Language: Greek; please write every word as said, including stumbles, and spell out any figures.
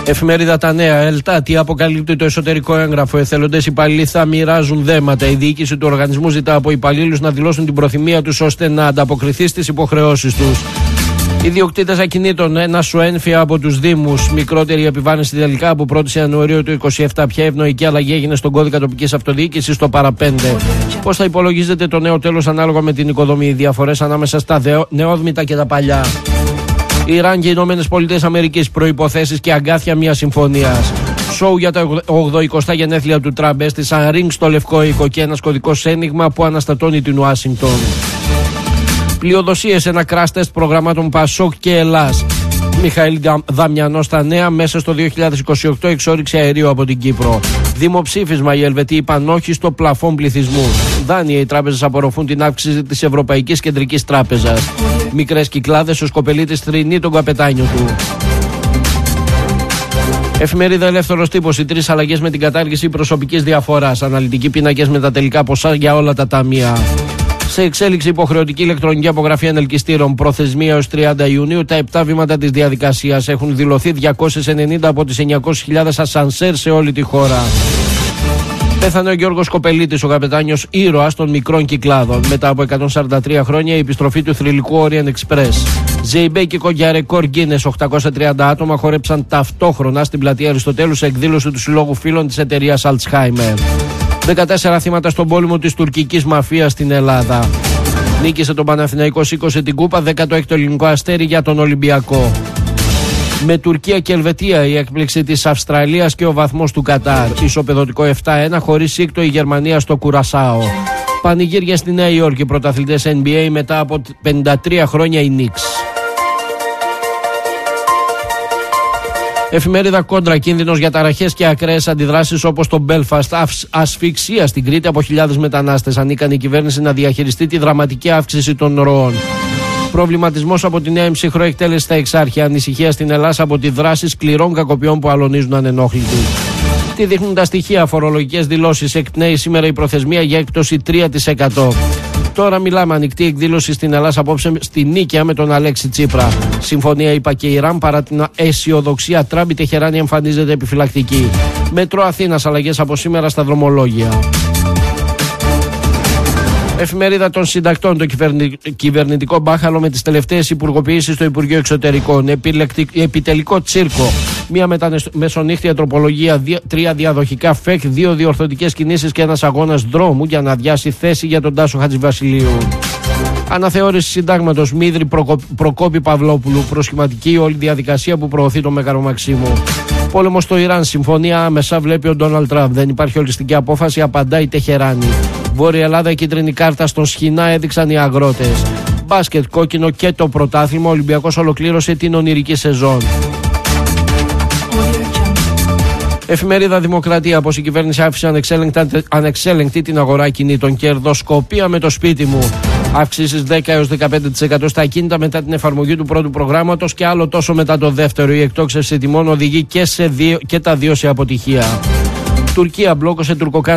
Εφημερίδα Τα Νέα. ΕΛΤΑ, τι αποκαλύπτει το εσωτερικό έγγραφο. Εθελοντές υπαλλήλοι θα μοιράζουν δέματα. Η διοίκηση του οργανισμού ζητά από υπαλλήλους να δηλώσουν την προθυμία τους ώστε να ανταποκριθεί στις υποχρεώσεις τους. Ιδιοκτήτες ακινήτων, ένα σου ένφια από τους Δήμους. Μικρότερη επιβάρυνση τελικά από πρώτη Ιανουαρίου του είκοσι επτά. Ποια ευνοϊκή αλλαγή έγινε στον κώδικα τοπικής αυτοδιοίκησης στο παραπέντε. Πώς θα υπολογίζεται το νέο τέλος ανάλογα με την οικοδομή. Οι διαφορές ανάμεσα στα νεόδμητα και τα παλιά. Ιράν και οι Ηνωμένες Πολιτείες Αμερικής. Προϋποθέσεις και αγκάθια μιας συμφωνίας. Σοου για τα ογδοηκοστά γενέθλια του Τραμπ. Έστησαν ring στο Λευκό Οίκο και ένας κωδικός ένιγμα που αναστατώνει την Ουάσιγκτον. Πλειοδοσίες, ένα crash test προγραμμάτων Πασόκ και Ελλάς. Μιχαήλ Δαμιανός στα Νέα. Μέσα στο δύο χιλιάδες είκοσι οκτώ εξόριξη αερίου από την Κύπρο. Δημοψήφισμα, οι Ελβετοί είπαν όχι στο πλαφόν πληθυσμού. Δάνεια, οι τράπεζες απορροφούν την αύξηση της Ευρωπαϊκής Κεντρικής Τράπεζας. Μικρές κυκλάδες, ο σκοπελίτης θρηνεί τον καπετάνιο του. Εφημερίδα Ελεύθερος Τύπος. Οι τρεις αλλαγές με την κατάργηση προσωπικής διαφοράς. Αναλυτικοί πίνακες με τα τελικά ποσά για όλα τα ταμεία. Σε εξέλιξη υποχρεωτική ηλεκτρονική απογραφή ανελκυστήρων. Προθεσμία έως τριάντα Ιουνίου. Τα επτά βήματα της διαδικασίας. Έχουν δηλωθεί διακόσιες ενενήντα από τις εννιακόσιες χιλιάδες ασανσέρ σε όλη τη χώρα. Πέθανε ο Γιώργος Κοπελίτης, ο καπετάνιος ήρωας των μικρών κυκλάδων. Μετά από εκατόν σαράντα τρία χρόνια, η επιστροφή του θρυλικού Orient Express. Ζεϊμπέκικο για ρεκόρ Guinness. οκτακόσια τριάντα άτομα χόρεψαν ταυτόχρονα στην πλατεία Αριστοτέλου σε εκδήλωση του Συλλόγου Φίλων της εταιρείας Alzheimer. δεκατέσσερα θύματα στον πόλεμο της τουρκικής μαφίας στην Ελλάδα. Νίκησε τον Παναθηναϊκό, σήκωσε την κούπα. δέκατο έκτο ελληνικό αστέρι για τον Ολυμπιακό. Με Τουρκία και Ελβετία, η έκπληξη της Αυστραλίας και ο βαθμός του Κατάρ. Ισοπεδωτικό επτά ένα χωρίς σύκτο η Γερμανία στο Κουρασάο. Πανηγύρια στη Νέα Υόρκη, πρωταθλητές N B A μετά από πενήντα τρία χρόνια οι Knicks. Εφημερίδα Κόντρα. Κίνδυνος για ταραχές και ακραίες αντιδράσεις όπως το Belfast. Ασφυξία στην Κρήτη από χιλιάδες μετανάστες. Ανίκανη η κυβέρνηση να διαχειριστεί τη δραματική αύξηση των ροών. Προβληματισμός από τη νέα εμψυχρό εκτέλεση στα Εξάρχεια. Ανησυχία στην Ελλάδα από τη δράση σκληρών κακοποιών που αλωνίζουν ανενόχλητοι. Τι δείχνουν τα στοιχεία, φορολογικές δηλώσεις. Εκπνέει σήμερα η προθεσμία για έκπτωση τρία τοις εκατό. Τώρα μιλάμε, ανοιχτή εκδήλωση στην Ελλάδα απόψε στη Νίκαια με τον Αλέξη Τσίπρα. Συμφωνία ΙΠΑ και Ιράν παρά την αισιοδοξία Τραμπ, η Τεχεράνη εμφανίζεται επιφυλακτική. Μετρό Αθήνας, αλλαγές από σήμερα στα δρομολόγια. Εφημερίδα των Συντακτών. Το κυβερνητικό μπάχαλο με τις τελευταίες υπουργοποιήσεις στο Υπουργείο Εξωτερικών. Επιτελικό τσίρκο. Μία μεσονύχτια τροπολογία, τρία διαδοχικά φεκ, δύο διορθωτικές κινήσεις και ένας αγώνας δρόμου για να αδειάσει θέση για τον Τάσο Χατζηβασιλείου. Αναθεώρηση συντάγματος. Μίδρη Προκο... Προκόπη Παυλόπουλου. Προσχηματική όλη διαδικασία που προωθεί το Μέγαρο Μαξίμου. Πόλεμο στο Ιράν. Συμφωνία άμεσα βλέπει ο Ντόναλντ Τραμπ. Δεν υπάρχει οριστική απόφαση, απαντάει η Τεχεράνη. Βόρεια Ελλάδα, κίτρινη κάρτα στον Σχοινά έδειξαν οι αγρότες. Μπάσκετ, κόκκινο και το πρωτάθλημα. Ο Ολυμπιακός ολοκλήρωσε την ονειρική σεζόν. Εφημερίδα Δημοκρατία. Πως η κυβέρνηση άφησε ανεξέλεγκτη την αγορά κινήτων. Κερδοσκοπία με το σπίτι μου. Αυξήσεις δέκα έως δεκαπέντε τοις εκατό στα ακίνητα μετά την εφαρμογή του πρώτου προγράμματος και άλλο τόσο μετά το δεύτερο. Η εκτόξευση τιμών οδηγεί και, σε δύο, και τα δύο σε αποτυχία. Τουρκία μπλόκωσε τουρκοκάναδα